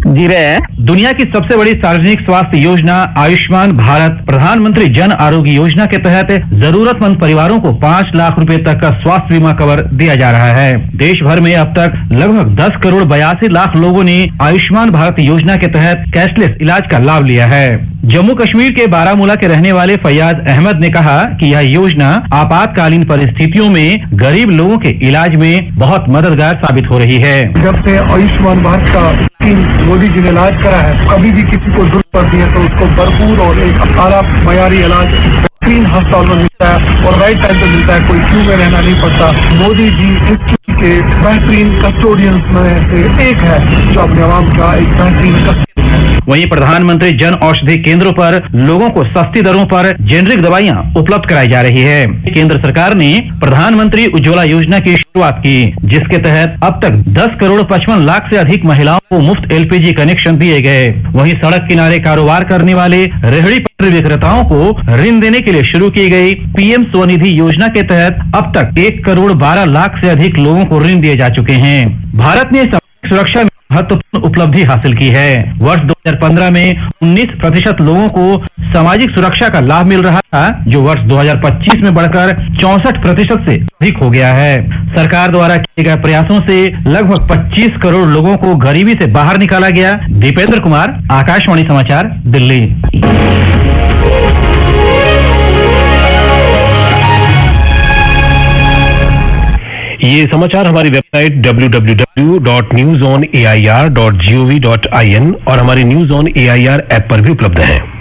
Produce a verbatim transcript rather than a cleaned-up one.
जी रहे हैं। दुनिया की सबसे बड़ी सार्वजनिक स्वास्थ्य योजना आयुष्मान भारत प्रधानमंत्री जन आरोग्य योजना के तहत जरूरतमंद परिवारों को पाँच लाख रुपए तक का स्वास्थ्य बीमा कवर दिया जा रहा है। देश भर में अब तक लगभग दस करोड़ बयासी लाख लोगों ने आयुष्मान भारत योजना के तहत कैशलेस इलाज का लाभ लिया है। जम्मू कश्मीर के बारामूला के रहने वाले फैयाज अहमद ने कहा कि यह योजना आपातकालीन परिस्थितियों में गरीब लोगों के इलाज में बहुत मददगार साबित हो रही है। जब से आयुष्मान भारत का स्कीम मोदी जी ने लॉन्च करा है, कभी भी किसी को जरूरत पड़ती है तो उसको भरपूर और एक आला मयारी इलाज बेहतरीन अस्पताल में मिलता है और राइट टाइम पे मिलता है। कोई क्यू में रहना नहीं पड़ता। मोदी जी इस के बेहतरीन कस्टोडियंस में से एक है जो अपने आवाम का एक बेहतरीन कस्टोडियन है। वहीं प्रधानमंत्री जन औषधि केंद्रों पर लोगों को सस्ती दरों पर जेनरिक दवाइयां उपलब्ध कराई जा रही है। केंद्र सरकार ने प्रधानमंत्री उज्ज्वला योजना की शुरुआत की, जिसके तहत अब तक दस करोड़ पचपन लाख से अधिक महिलाओं को मुफ्त एलपीजी कनेक्शन दिए गए। वहीं सड़क किनारे कारोबार करने वाले रेहड़ी पटरी विक्रेताओं को ऋण देने के लिए शुरू की गई पीएम स्वनिधि योजना के तहत अब तक एक करोड़ बारह लाख से अधिक लोगों को ऋण दिए जा चुके हैं। भारत ने सुरक्षा में महत्वपूर्ण उपलब्धि हासिल की है। वर्ष दो हज़ार पंद्रह में उन्नीस प्रतिशत लोगों को सामाजिक सुरक्षा का लाभ मिल रहा था, जो वर्ष दो हज़ार पच्चीस में बढ़कर चौसठ प्रतिशत से अधिक हो गया है। सरकार द्वारा किए गए प्रयासों से लगभग पच्चीस करोड़ लोगों को गरीबी से बाहर निकाला गया। दीपेंद्र कुमार, आकाशवाणी समाचार, दिल्ली। ये समाचार हमारी website W W W dot news on A I R dot G O V dot I N और हमारे news on A I R app पर भी उपलब्ध हैं।